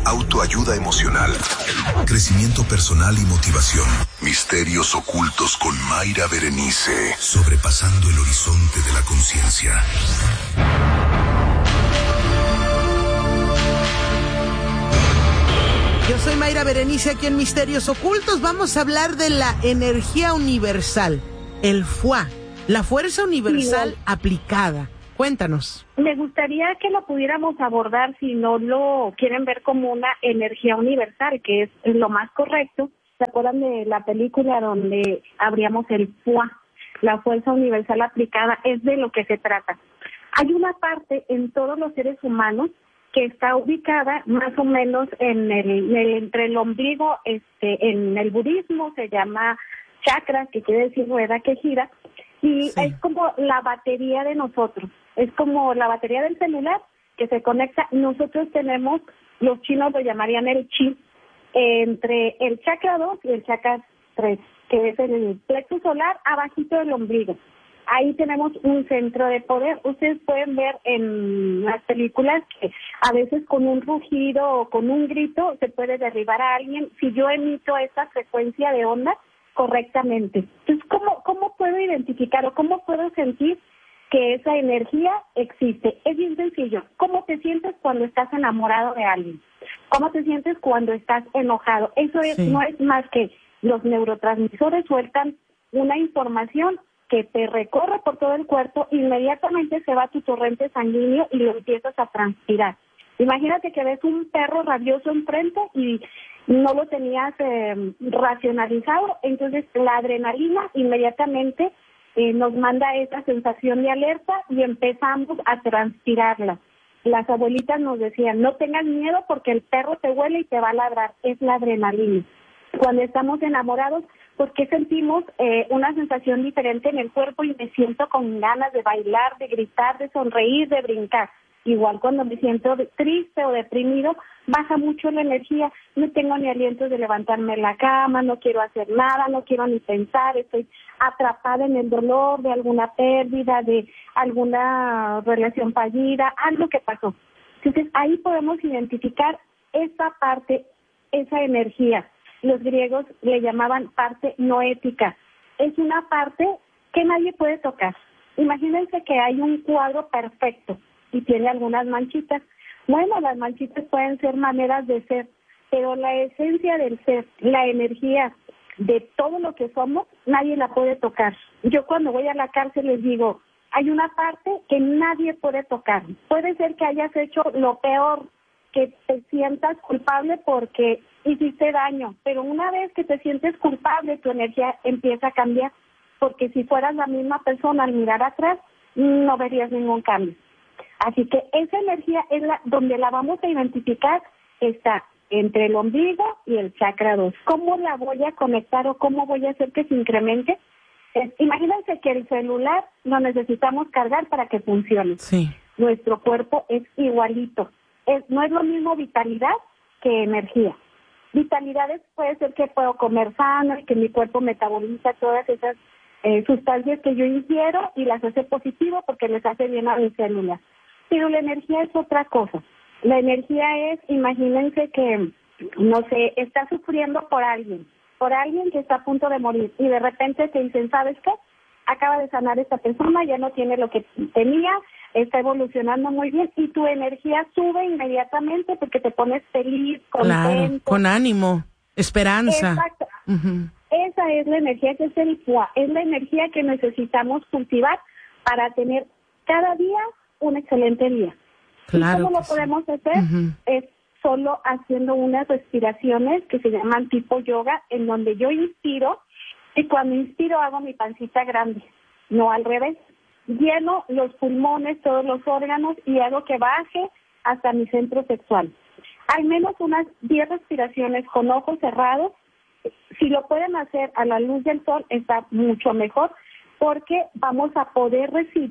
autoayuda emocional, crecimiento personal y motivación. Misterios ocultos con Mayra Berenice, sobrepasando el horizonte de la conciencia. Yo soy Mayra Berenice, aquí en Misterios Ocultos. Vamos a hablar de la energía universal, el FUA, la fuerza universal aplicada. Cuéntanos. Me gustaría que lo pudiéramos abordar, si no lo quieren ver como una energía universal, que es lo más correcto. ¿Se acuerdan de la película donde abríamos el FUA? La fuerza universal aplicada es de lo que se trata. Hay una parte en todos los seres humanos que está ubicada más o menos entre el ombligo, en el budismo se llama chakra, que quiere decir rueda que gira, y sí, es como la batería de nosotros, es como la batería del celular que se conecta. Nosotros tenemos, los chinos lo llamarían el chi, entre el chakra 2 y el chakra 3, que es el plexo solar abajito del ombligo. Ahí tenemos un centro de poder. Ustedes pueden ver en las películas que a veces con un rugido o con un grito se puede derribar a alguien si yo emito esa frecuencia de onda correctamente. Entonces, ¿cómo puedo identificar o cómo puedo sentir que esa energía existe? Es bien sencillo. ¿Cómo te sientes cuando estás enamorado de alguien? ¿Cómo te sientes cuando estás enojado? Eso no es más que los neurotransmisores sueltan una información que te recorre por todo el cuerpo, inmediatamente se va a tu torrente sanguíneo y lo empiezas a transpirar. Imagínate que ves un perro rabioso enfrente y no lo tenías racionalizado, entonces la adrenalina inmediatamente nos manda esa sensación de alerta y empezamos a transpirarla. Las abuelitas nos decían, no tengas miedo porque el perro te huele y te va a ladrar, es la adrenalina. Cuando estamos enamorados, porque sentimos una sensación diferente en el cuerpo y me siento con ganas de bailar, de gritar, de sonreír, de brincar. Igual cuando me siento triste o deprimido, baja mucho la energía, no tengo ni aliento de levantarme de la cama, no quiero hacer nada, no quiero ni pensar, estoy atrapada en el dolor de alguna pérdida, de alguna relación fallida, algo que pasó. Entonces ahí podemos identificar esa parte, esa energía. Los griegos le llamaban parte noética. Es una parte que nadie puede tocar. Imagínense que hay un cuadro perfecto y tiene algunas manchitas. Bueno, las manchitas pueden ser maneras de ser, pero la esencia del ser, la energía de todo lo que somos, nadie la puede tocar. Yo cuando voy a la cárcel les digo, hay una parte que nadie puede tocar. Puede ser que hayas hecho lo peor, que te sientas culpable porque hiciste daño, pero una vez que te sientes culpable, tu energía empieza a cambiar, porque si fueras la misma persona al mirar atrás, no verías ningún cambio. Así que esa energía es donde la vamos a identificar, está entre el ombligo y el chakra 2. ¿Cómo la voy a conectar o cómo voy a hacer que se incremente? Imagínense que el celular lo necesitamos cargar para que funcione. Sí. Nuestro cuerpo es igualito. No es lo mismo vitalidad que energía. Vitalidad puede ser que puedo comer sano y que mi cuerpo metaboliza todas esas sustancias que yo ingiero y las hace positivo porque les hace bien a mis células. Pero la energía es otra cosa. La energía es, imagínense que, no sé, está sufriendo por alguien que está a punto de morir y de repente te dicen, ¿sabes qué? Acaba de sanar esta persona, ya no tiene lo que tenía, está evolucionando muy bien y tu energía sube inmediatamente porque te pones feliz, contento. Claro, con ánimo, esperanza. Exacto. Uh-huh. Esa es la energía que es el FUA, es la energía que necesitamos cultivar para tener cada día un excelente día. Claro. ¿Y cómo lo podemos hacer? Uh-huh. Es solo haciendo unas respiraciones que se llaman tipo yoga, en donde yo inspiro y cuando inspiro hago mi pancita grande, no al revés. Lleno los pulmones, todos los órganos y hago que baje hasta mi centro sexual. Al menos unas 10 respiraciones con ojos cerrados. Si lo pueden hacer a la luz del sol está mucho mejor porque vamos a poder recibir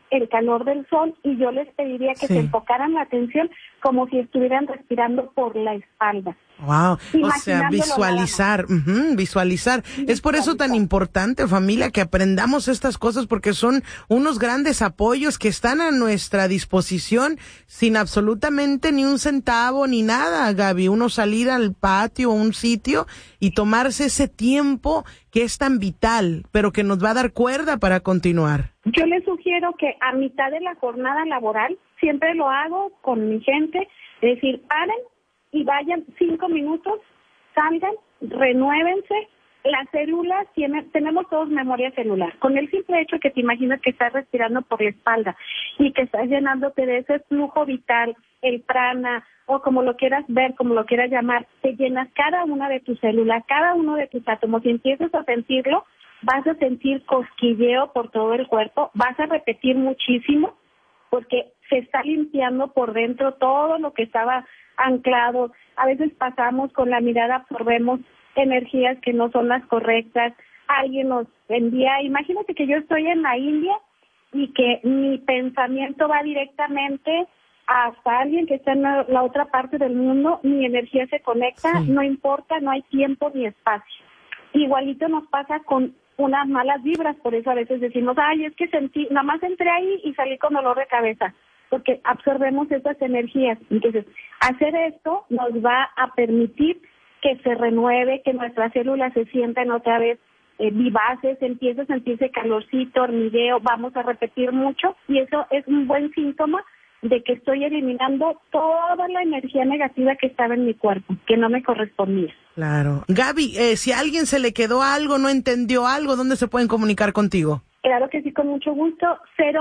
el calor del sol, y yo les pediría que se enfocaran la atención como si estuvieran respirando por la espalda. Wow, o sea, visualizar, visualizar. Es por eso tan importante, familia, que aprendamos estas cosas, porque son unos grandes apoyos que están a nuestra disposición sin absolutamente ni un centavo ni nada, Gaby. Uno salir al patio o un sitio y tomarse ese tiempo que es tan vital, pero que nos va a dar cuerda para continuar. Yo les sugiero que a mitad de la jornada laboral, siempre lo hago con mi gente, es decir, paren y vayan 5 minutos, salgan, renuévense. Las células, tenemos todos memoria celular. Con el simple hecho que te imaginas que estás respirando por la espalda y que estás llenándote de ese flujo vital, el prana, o como lo quieras ver, como lo quieras llamar, te llenas cada una de tus células, cada uno de tus átomos, y empiezas a sentirlo, vas a sentir cosquilleo por todo el cuerpo, vas a repetir muchísimo, porque se está limpiando por dentro todo lo que estaba anclado. A veces pasamos con la mirada, absorbemos energías que no son las correctas. Alguien nos envía, imagínate que yo estoy en la India y que mi pensamiento va directamente hasta alguien que está en la otra parte del mundo, mi energía se conecta, no importa, no hay tiempo ni espacio. Igualito nos pasa con unas malas vibras, por eso a veces decimos, ay, es que sentí, nada más entré ahí y salí con dolor de cabeza, porque absorbemos esas energías. Entonces, hacer esto nos va a permitir que se renueve, que nuestras células se sientan otra vez vivaces, empieza a sentirse calorcito, hormigueo, vamos a repetir mucho, y eso es un buen síntoma de que estoy eliminando toda la energía negativa que estaba en mi cuerpo, que no me correspondía. Claro. Gaby, si a alguien se le quedó algo, no entendió algo, ¿dónde se pueden comunicar contigo? Claro que sí, con mucho gusto.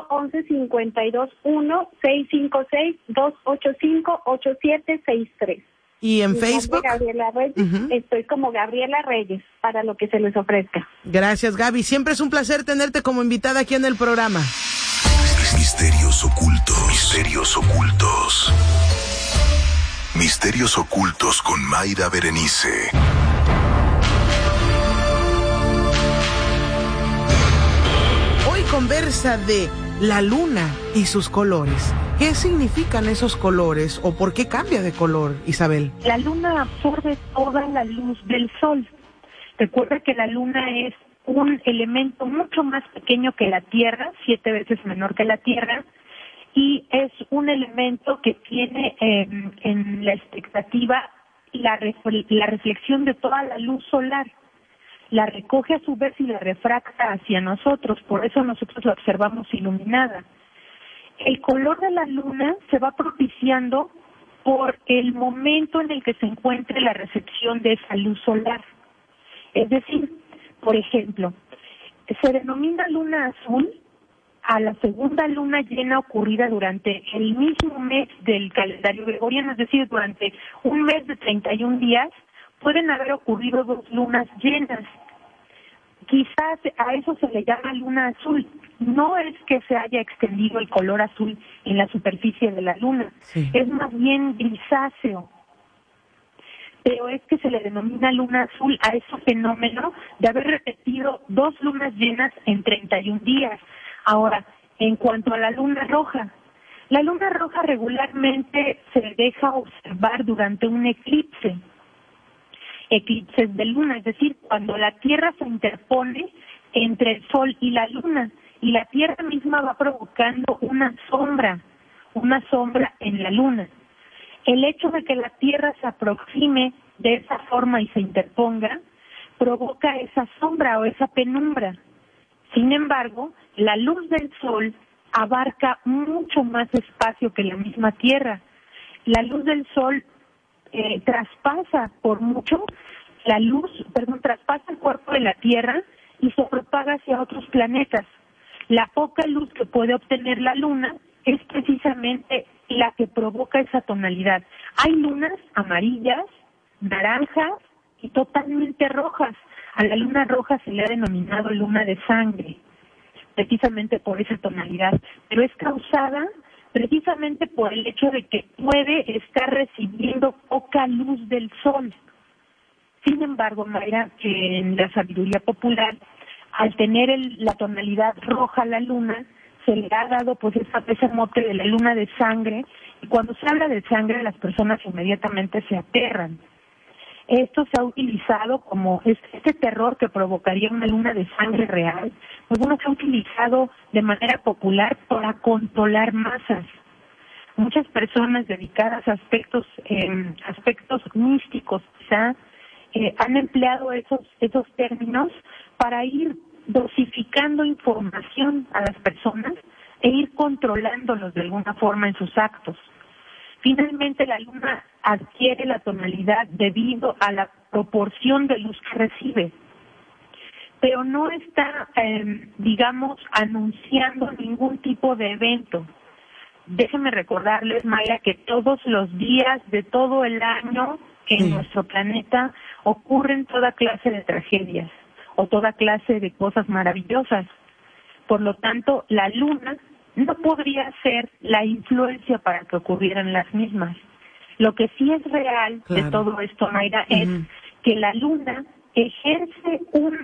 011-52-1-656-285-8763. ¿Y en Facebook? Gabriela Reyes. Estoy como Gabriela Reyes, para lo que se les ofrezca. Gracias, Gaby. Siempre es un placer tenerte como invitada aquí en el programa. Misterios ocultos. Misterios ocultos. Misterios ocultos con Mayra Berenice. Hoy conversa de la luna y sus colores. ¿Qué significan esos colores o por qué cambia de color, Isabel? La luna absorbe toda la luz del sol. Recuerda que la luna es un elemento mucho más pequeño que la Tierra, 7 veces menor que la Tierra, y es un elemento que tiene en la expectativa la reflexión de toda la luz solar. La recoge a su vez y la refracta hacia nosotros, por eso nosotros la observamos iluminada. El color de la luna se va propiciando por el momento en el que se encuentre la recepción de esa luz solar. Es decir, por ejemplo, se denomina luna azul a la segunda luna llena ocurrida durante el mismo mes del calendario gregoriano, es decir, durante un mes de 31 días pueden haber ocurrido 2 lunas llenas. Quizás a eso se le llama luna azul. No es que se haya extendido el color azul en la superficie de la luna, es más bien grisáceo. Pero es que se le denomina luna azul a ese fenómeno de haber repetido 2 lunas llenas en 31 días. Ahora, en cuanto a la luna roja regularmente se deja observar durante un eclipses de luna, es decir, cuando la Tierra se interpone entre el Sol y la Luna, y la Tierra misma va provocando una sombra en la Luna. El hecho de que la Tierra se aproxime de esa forma y se interponga, provoca esa sombra o esa penumbra. Sin embargo, la luz del Sol abarca mucho más espacio que la misma Tierra. La luz del Sol traspasa por mucho traspasa el cuerpo de la Tierra y se propaga hacia otros planetas. La poca luz que puede obtener la Luna es precisamente la que provoca esa tonalidad. Hay lunas amarillas, naranjas y totalmente rojas. A la luna roja se le ha denominado luna de sangre, precisamente por esa tonalidad, pero es causada precisamente por el hecho de que puede estar recibiendo poca luz del sol. Sin embargo, Mayra, en la sabiduría popular, al tener la tonalidad roja la luna, se le ha dado pues ese mote de la luna de sangre, y cuando se habla de sangre las personas inmediatamente se aterran. Esto se ha utilizado como este terror que provocaría una luna de sangre real, pues bueno, se ha utilizado de manera popular para controlar masas. Muchas personas dedicadas a aspectos místicos quizá han empleado esos términos para ir dosificando información a las personas e ir controlándolos de alguna forma en sus actos. Finalmente, la luna adquiere la tonalidad debido a la proporción de luz que recibe, pero no está, anunciando ningún tipo de evento. Déjenme recordarles, Mayra, que todos los días de todo el año en nuestro planeta ocurren toda clase de tragedias o toda clase de cosas maravillosas. Por lo tanto, la luna no podría ser la influencia para que ocurrieran las mismas. Lo que sí es real de todo esto, Mayra, es que la luna ejerce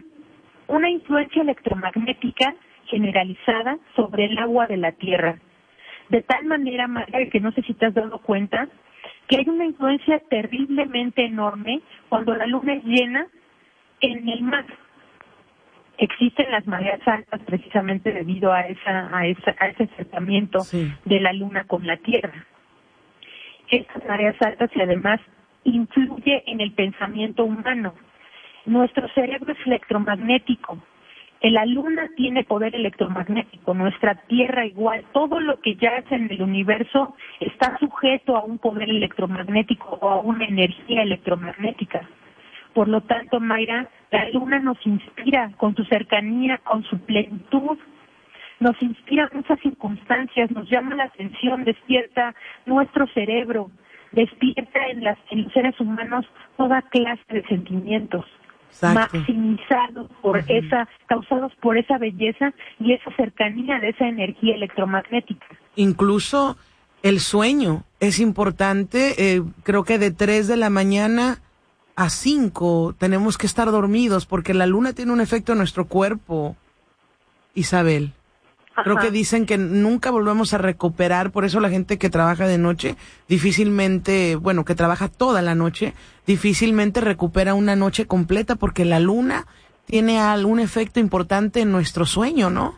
una influencia electromagnética generalizada sobre el agua de la Tierra. De tal manera, Mayra, que no sé si te has dado cuenta, que hay una influencia terriblemente enorme cuando la luna es llena en el mar. Existen las mareas altas precisamente debido a ese acercamiento de la luna con la Tierra. Estas mareas altas y además influye en el pensamiento humano. Nuestro cerebro es electromagnético. La luna tiene poder electromagnético, nuestra Tierra igual. Todo lo que yace en el universo está sujeto a un poder electromagnético o a una energía electromagnética. Por lo tanto, Mayra, la luna nos inspira con su cercanía, con su plenitud, nos inspira muchas circunstancias, nos llama la atención, despierta nuestro cerebro, despierta en los seres humanos toda clase de sentimientos. Exacto. Maximizados causados por esa belleza y esa cercanía de esa energía electromagnética. Incluso el sueño es importante, creo que de 3 de la mañana a 5 tenemos que estar dormidos porque la luna tiene un efecto en nuestro cuerpo, Isabel. Creo que dicen que nunca volvemos a recuperar, por eso la gente que trabaja de noche difícilmente, que trabaja toda la noche, difícilmente recupera una noche completa porque la luna tiene algún efecto importante en nuestro sueño, ¿no?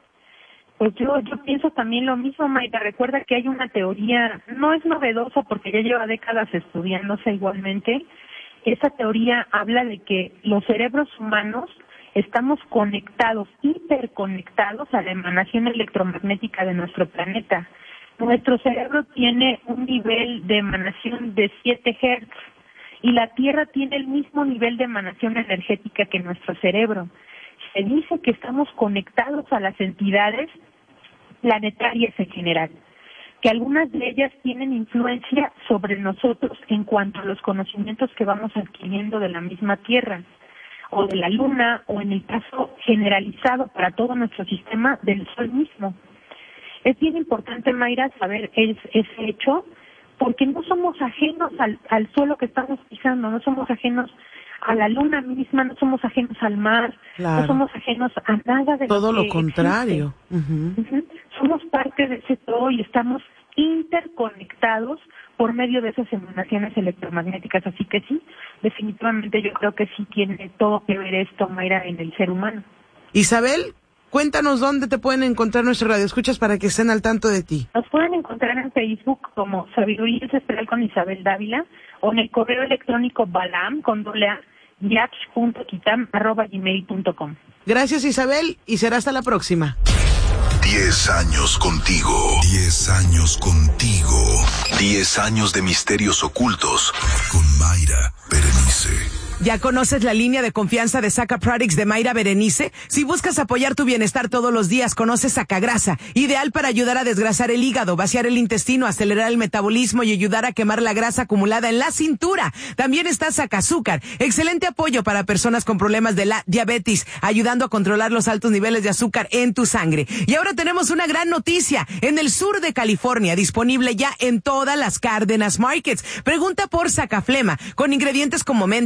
Pues yo pienso también lo mismo, Mayra. Recuerda que hay una teoría, no es novedosa porque ya lleva décadas estudiándose igualmente. Esa teoría habla de que los cerebros humanos estamos conectados, hiperconectados a la emanación electromagnética de nuestro planeta. Nuestro cerebro tiene un nivel de emanación de 7 Hz y la Tierra tiene el mismo nivel de emanación energética que nuestro cerebro. Se dice que estamos conectados a las entidades planetarias en general, que algunas de ellas tienen influencia sobre nosotros en cuanto a los conocimientos que vamos adquiriendo de la misma Tierra o de la Luna, o en el caso generalizado para todo nuestro sistema del Sol mismo. Es bien importante, Mayra, saber ese hecho, porque no somos ajenos al suelo que estamos pisando, no somos ajenos a la Luna misma, no somos ajenos al mar, no somos ajenos a nada de todo lo contrario. Somos parte de ese todo y estamos interconectados por medio de esas emanaciones electromagnéticas, así que sí, definitivamente yo creo que sí tiene todo que ver esto, Mayra, en el ser humano. Isabel, cuéntanos dónde te pueden encontrar nuestros radioescuchas para que estén al tanto de ti. Nos pueden encontrar en Facebook como Sabiduría Ancestral con Isabel Dávila o en el correo electrónico balam con yax.kitam@gmail.com. Gracias, Isabel, y será hasta la próxima. 10 años contigo. 10 años contigo. 10 años de misterios ocultos con Mayra Berenice. ¿Ya conoces la línea de confianza de Saca Products de Mayra Berenice? Si buscas apoyar tu bienestar todos los días, conoce Sacagrasa, ideal para ayudar a desgrasar el hígado, vaciar el intestino, acelerar el metabolismo y ayudar a quemar la grasa acumulada en la cintura. También está Sacazúcar, excelente apoyo para personas con problemas de la diabetes, ayudando a controlar los altos niveles de azúcar en tu sangre. Y ahora tenemos una gran noticia, en el sur de California, disponible ya en todas las Cárdenas Markets. Pregunta por Sacaflema, con ingredientes como menta, mentol,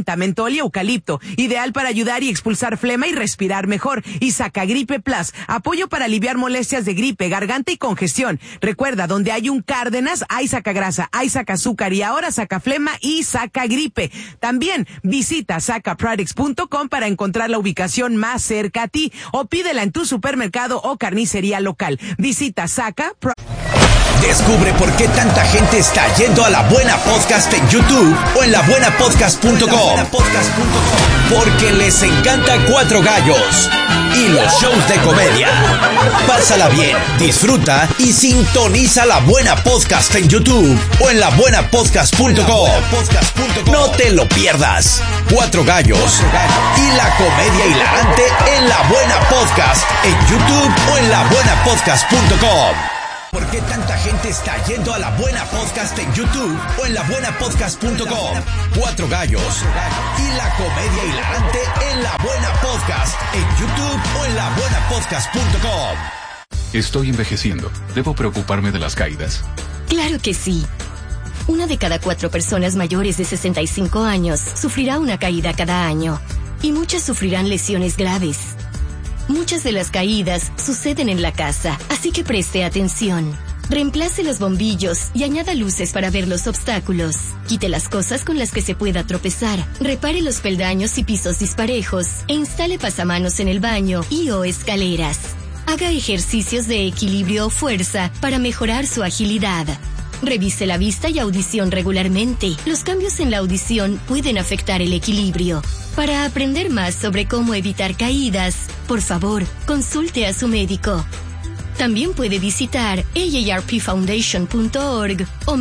mentol y eucalipto, ideal para ayudar y expulsar flema y respirar mejor. Y Sacagripe Plus, apoyo para aliviar molestias de gripe, garganta y congestión. Recuerda, donde hay un Cárdenas, hay Sacagrasa, hay Sacazúcar y ahora Sacaflema y Sacagripe. También visita sacaproducts.com para encontrar la ubicación más cerca a ti o pídela en tu supermercado o carnicería local. Visita Descubre por qué tanta gente está yendo a La Buena Podcast en YouTube o en labuenapodcast.com. Porque les encanta Cuatro Gallos y los shows de comedia. Pásala bien, disfruta y sintoniza La Buena Podcast en YouTube o en labuenapodcast.com. No te lo pierdas. Cuatro Gallos y la comedia hilarante en La Buena Podcast en YouTube o en labuenapodcast.com. ¿Por qué tanta gente está yendo a La Buena Podcast en YouTube o en labuenapodcast.com? Cuatro Gallos y la comedia hilarante en La Buena Podcast en YouTube o en labuenapodcast.com. Estoy envejeciendo. ¿Debo preocuparme de las caídas? Claro que sí. 1 de cada 4 personas mayores de 65 años sufrirá una caída cada año. Y muchas sufrirán lesiones graves. Muchas de las caídas suceden en la casa, así que preste atención. Reemplace los bombillos y añada luces para ver los obstáculos. Quite las cosas con las que se pueda tropezar. Repare los peldaños y pisos disparejos e instale pasamanos en el baño y o escaleras. Haga ejercicios de equilibrio o fuerza para mejorar su agilidad. Revise la vista y audición regularmente. Los cambios en la audición pueden afectar el equilibrio. Para aprender más sobre cómo evitar caídas, por favor, consulte a su médico. También puede visitar aarpfoundation.org o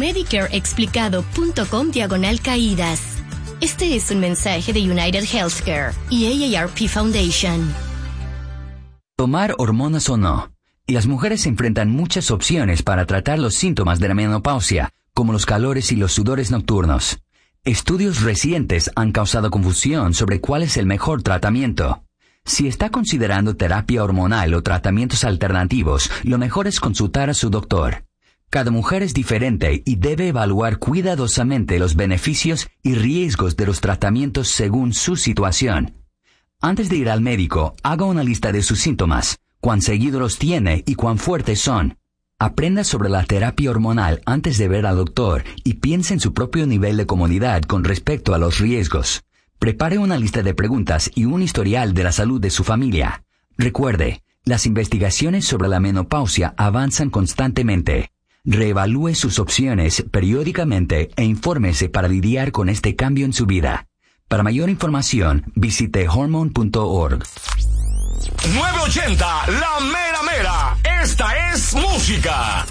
medicareexplicado.com/caídas. Este es un mensaje de United Healthcare y AARP Foundation. Tomar hormonas o no. Y las mujeres enfrentan muchas opciones para tratar los síntomas de la menopausia, como los calores y los sudores nocturnos. Estudios recientes han causado confusión sobre cuál es el mejor tratamiento. Si está considerando terapia hormonal o tratamientos alternativos, lo mejor es consultar a su doctor. Cada mujer es diferente y debe evaluar cuidadosamente los beneficios y riesgos de los tratamientos según su situación. Antes de ir al médico, haga una lista de sus síntomas, cuán seguido los tiene y cuán fuertes son. Aprenda sobre la terapia hormonal antes de ver al doctor y piense en su propio nivel de comodidad con respecto a los riesgos. Prepare una lista de preguntas y un historial de la salud de su familia. Recuerde, las investigaciones sobre la menopausia avanzan constantemente. Reevalúe sus opciones periódicamente e infórmese para lidiar con este cambio en su vida. Para mayor información, visite hormone.org. 980, la mera mera. Esta es música.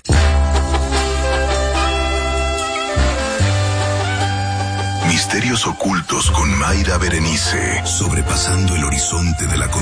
Misterios ocultos con Mayra Berenice, sobrepasando el horizonte de la